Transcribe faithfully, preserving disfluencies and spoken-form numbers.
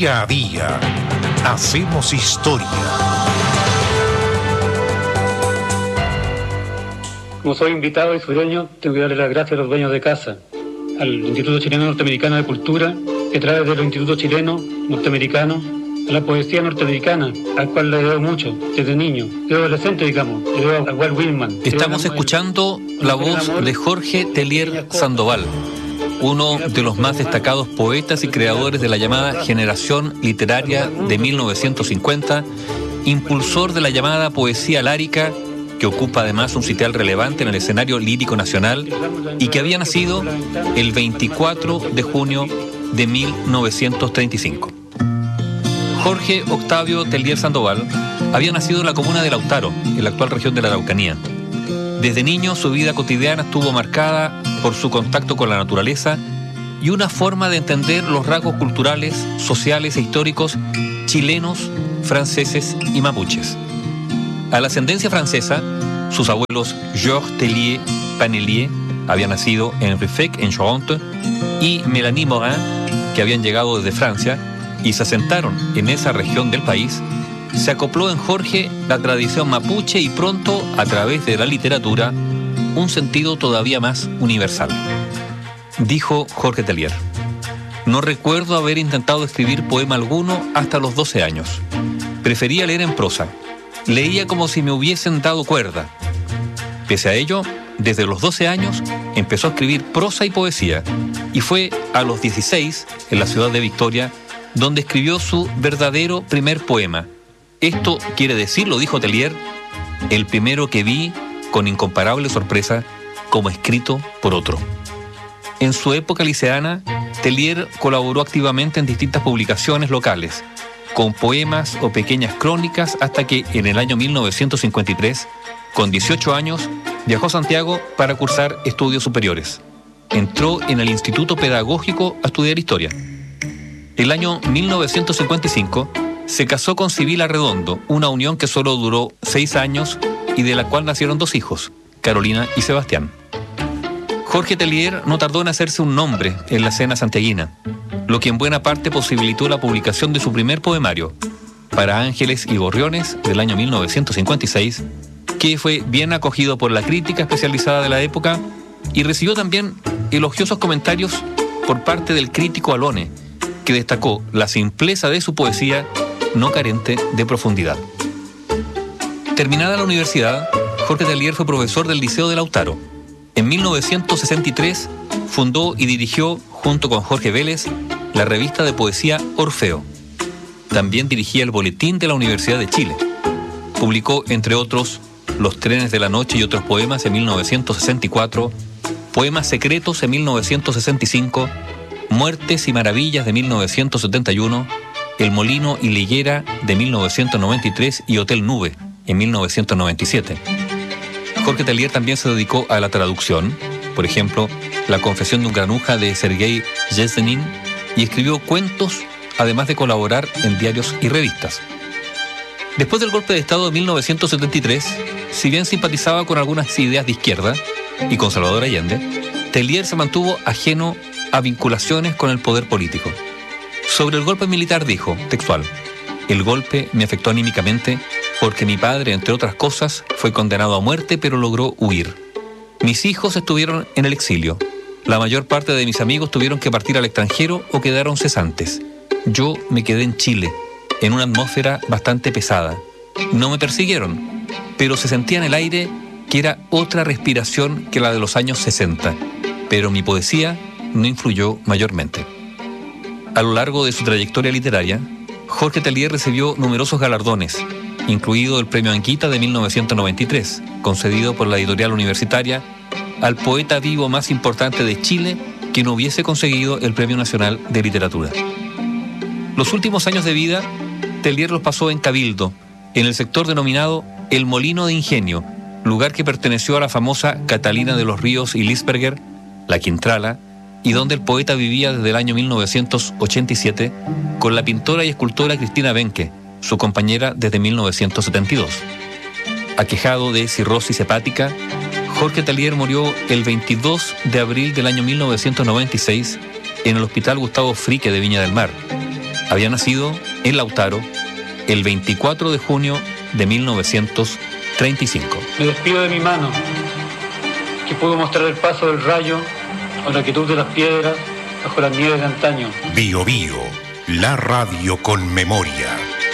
Día a día hacemos historia. Como soy invitado y soy dueño, tengo que darle las gracias a los dueños de casa, al Instituto Chileno Norteamericano de Cultura, que trae desde los institutos chilenos, norteamericanos, a la poesía norteamericana, al cual le debo mucho, desde niño, desde adolescente, digamos, le debo a Walt Whitman. Estamos escuchando la voz de Jorge Tellier Sandoval, uno de los más destacados poetas y creadores de la llamada generación literaria de mil novecientos cincuenta, impulsor de la llamada poesía lárica, que ocupa además un sitial relevante en el escenario lírico nacional y que había nacido el veinticuatro de junio de mil novecientos treinta y cinco. Jorge Octavio Tellier Sandoval había nacido en la comuna de Lautaro, en la actual región de la Araucanía. Desde niño su vida cotidiana estuvo marcada por su contacto con la naturaleza y una forma de entender los rasgos culturales, sociales e históricos chilenos, franceses y mapuches. A la ascendencia francesa, sus abuelos Georges Tellier Panelier habían nacido en Ruffec, en Charente, y Mélanie Morin, que habían llegado desde Francia y se asentaron en esa región del país. Se acopló en Jorge la tradición mapuche y pronto, a través de la literatura, un sentido todavía más universal. Dijo Jorge Tellier: no recuerdo haber intentado escribir poema alguno hasta los doce años. Prefería leer en prosa. Leía como si me hubiesen dado cuerda. Pese a ello, desde los doce años empezó a escribir prosa y poesía, y fue a los dieciséis, en la ciudad de Victoria, donde escribió su verdadero primer poema. Esto quiere decir, lo dijo Tellier, el primero que vi con incomparable sorpresa como escrito por otro. En su época liceana, Tellier colaboró activamente en distintas publicaciones locales, con poemas o pequeñas crónicas, hasta que en el año mil novecientos cincuenta y tres, con dieciocho años, viajó a Santiago para cursar estudios superiores. Entró en el Instituto Pedagógico a estudiar historia. El año mil novecientos cincuenta y cinco se casó con Sibila Redondo, una unión que solo duró seis años y de la cual nacieron dos hijos, Carolina y Sebastián. Jorge Tellier no tardó en hacerse un nombre en la escena santiaguina, lo que en buena parte posibilitó la publicación de su primer poemario, Para Ángeles y Gorriones, del año mil novecientos cincuenta y seis, que fue bien acogido por la crítica especializada de la época y recibió también elogiosos comentarios por parte del crítico Alone, que destacó la simpleza de su poesía, no carente de profundidad. Terminada la universidad, Jorge Tellier fue profesor del Liceo de Lautaro. En mil novecientos sesenta y tres fundó y dirigió, junto con Jorge Vélez, la revista de poesía Orfeo. También dirigía el Boletín de la Universidad de Chile. Publicó, entre otros, Los trenes de la noche y otros poemas en mil novecientos sesenta y cuatro, Poemas secretos en mil novecientos sesenta y cinco, Muertes y maravillas de mil novecientos setenta y uno, El molino y la higuera de mil novecientos noventa y tres y Hotel Nube en mil novecientos noventa y siete. Jorge Tellier también se dedicó a la traducción, por ejemplo, La confesión de un granuja de Sergei Yesenin, y escribió cuentos, además de colaborar en diarios y revistas. Después del golpe de Estado de mil novecientos setenta y tres, si bien simpatizaba con algunas ideas de izquierda y con Salvador Allende, Tellier se mantuvo ajeno a vinculaciones con el poder político. Sobre el golpe militar dijo, textual: el golpe me afectó anímicamente porque mi padre, entre otras cosas, fue condenado a muerte, pero logró huir. Mis hijos estuvieron en el exilio. La mayor parte de mis amigos tuvieron que partir al extranjero o quedaron cesantes. Yo me quedé en Chile, en una atmósfera bastante pesada. No me persiguieron, pero se sentía en el aire que era otra respiración que la de los años sesenta. Pero mi poesía no influyó mayormente. A lo largo de su trayectoria literaria, Jorge Tellier recibió numerosos galardones, incluido el Premio Anguita de mil novecientos noventa y tres, concedido por la editorial universitaria al poeta vivo más importante de Chile que no hubiese conseguido el Premio Nacional de Literatura. Los últimos años de vida, Tellier los pasó en Cabildo, en el sector denominado El Molino de Ingenio, lugar que perteneció a la famosa Catalina de los Ríos y Lisperger, la Quintrala, y donde el poeta vivía desde el año mil novecientos ochenta y siete con la pintora y escultora Cristina Benke, su compañera desde mil novecientos setenta y dos. Aquejado de cirrosis hepática, Jorge Tellier murió el veintidós de abril del año mil novecientos noventa y seis en el Hospital Gustavo Fricke de Viña del Mar. había nacido en Lautaro el veinticuatro de junio de mil novecientos treinta y cinco. Me despido de mi mano, que pudo mostrar el paso del rayo o la quietud de las piedras bajo las nieves de antaño. Bio Bio, la radio con memoria.